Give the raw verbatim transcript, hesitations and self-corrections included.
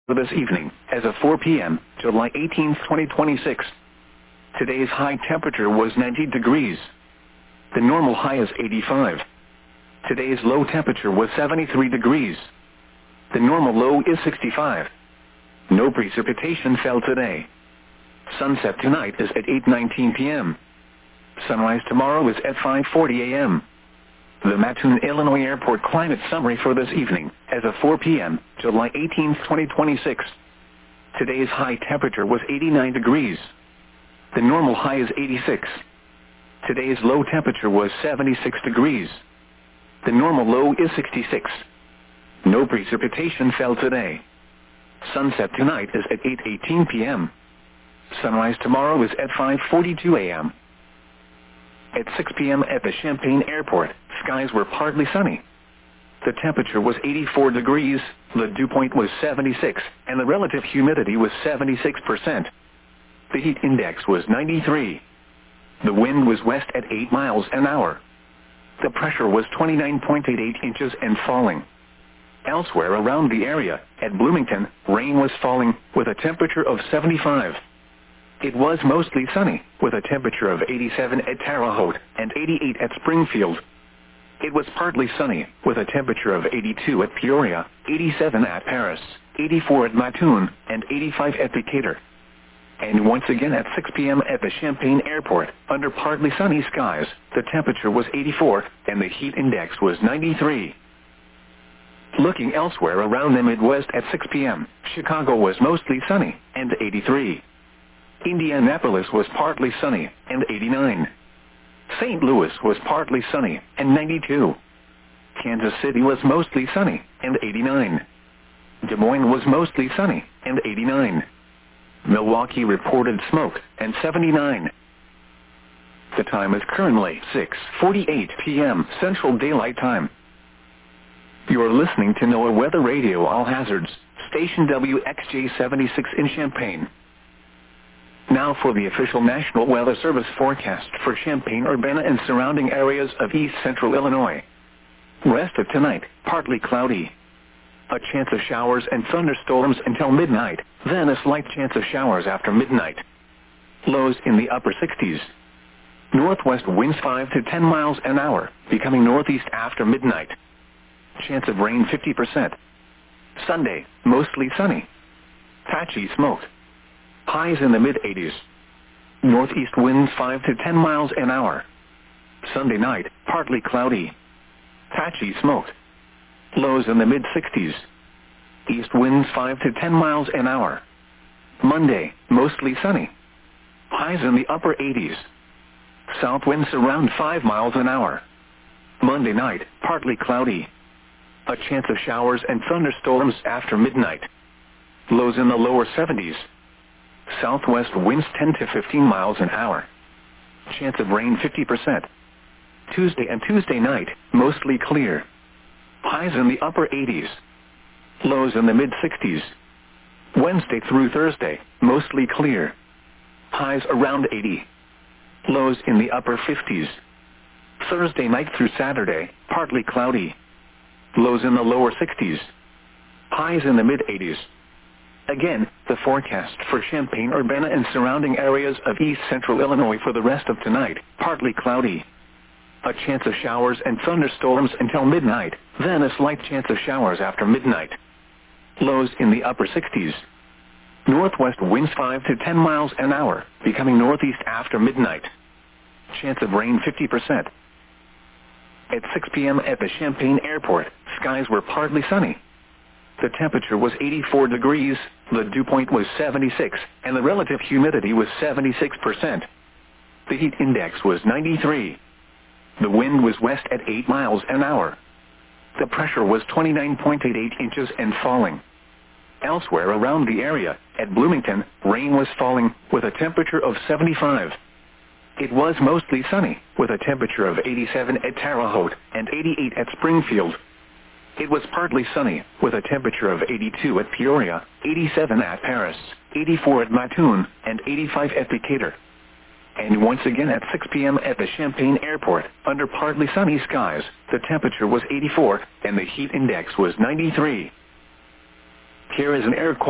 this evening, as of four p m, July eighteenth, twenty twenty-six. Today's high temperature was ninety degrees. The normal high is eighty-five. Today's low temperature was seventy-three degrees. The normal low is sixty-five. No precipitation fell today. Sunset tonight is at eight nineteen p m Sunrise tomorrow is at five forty a m The Mattoon, Illinois Airport climate summary for this evening, as of four p m, July eighteenth, twenty twenty-six. Today's high temperature was eighty-nine degrees. The normal high is eighty-six. Today's low temperature was seventy-six degrees. The normal low is sixty-six. No precipitation fell today. Sunset tonight is at eight eighteen p m Sunrise tomorrow is at five forty-two a m At six p m at the Champaign Airport, skies were partly sunny. The temperature was eighty-four degrees, the dew point was seventy-six, and the relative humidity was seventy-six percent. The heat index was ninety-three. The wind was west at eight miles an hour. The pressure was twenty-nine point eight eight inches and falling. Elsewhere around the area, at Bloomington, rain was falling, with a temperature of seventy-five. It was mostly sunny, with a temperature of eighty-seven at Terre Haute and eighty-eight at Springfield. It was partly sunny, with a temperature of eighty-two at Peoria, eighty-seven at Paris, eighty-four at Mattoon, and eighty-five at Decatur. And once again at six p m at the Champaign Airport, under partly sunny skies, the temperature was eighty-four, and the heat index was ninety-three. Looking elsewhere around the Midwest at six p m, Chicago was mostly sunny, and eighty-three. Indianapolis was partly sunny, and eighty-nine. Saint Louis was partly sunny, and ninety-two. Kansas City was mostly sunny, and eighty-nine. Des Moines was mostly sunny, and eighty-nine. Milwaukee reported smoke, and seventy-nine. The time is currently six forty-eight p m Central Daylight Time. You are listening to NOAA Weather Radio All Hazards, station W X J seventy-six in Champaign. Now for the official National Weather Service forecast for Champaign-Urbana and surrounding areas of east central Illinois. Rest of tonight, partly cloudy. A chance of showers and thunderstorms until midnight, then a slight chance of showers after midnight. Lows in the upper sixties. Northwest winds five to ten miles an hour, becoming northeast after midnight. Chance of rain fifty percent. Sunday, mostly sunny. Patchy smoke. Highs in the mid-eighties. Northeast winds five to ten miles an hour. Sunday night, partly cloudy. Patchy smoke. Lows in the mid-sixties. East winds five to ten miles an hour. Monday, mostly sunny. Highs in the upper eighties. South winds around five miles an hour. Monday night, partly cloudy. A chance of showers and thunderstorms after midnight. Lows in the lower seventies. Southwest winds ten to fifteen miles an hour. Chance of rain fifty percent. Tuesday and Tuesday night, mostly clear. Highs in the upper eighties. Lows in the mid-sixties. Wednesday through Thursday, mostly clear. Highs around eighty. Lows in the upper fifties. Thursday night through Saturday, partly cloudy. Lows in the lower sixties. Highs in the mid-eighties. Again, the forecast for Champaign-Urbana and surrounding areas of east central Illinois for the rest of tonight, partly cloudy. A chance of showers and thunderstorms until midnight, then a slight chance of showers after midnight. Lows in the upper sixties. Northwest winds five to ten miles an hour, becoming northeast after midnight. Chance of rain fifty percent. At six p m at the Champaign Airport, skies were partly sunny. The temperature was eighty-four degrees, the dew point was seventy-six, and the relative humidity was seventy-six percent. The heat index was ninety-three. The wind was west at eight miles an hour. The pressure was twenty-nine point eight eight inches and falling. Elsewhere around the area, at Bloomington, rain was falling, with a temperature of seventy-five. It was mostly sunny, with a temperature of eighty-seven at Terre Haute and eighty-eight at Springfield. It was partly sunny, with a temperature of eighty-two at Peoria, eighty-seven at Paris, eighty-four at Mattoon, and eighty-five at Decatur. And once again at six p m at the Champaign Airport, under partly sunny skies, the temperature was eighty-four, and the heat index was ninety-three. Here is an air quality